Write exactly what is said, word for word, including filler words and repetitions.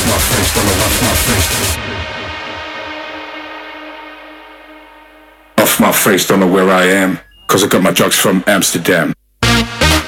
my face, don't know off my face. Off my face, don't know where I am, cause I got my drugs from Amsterdam.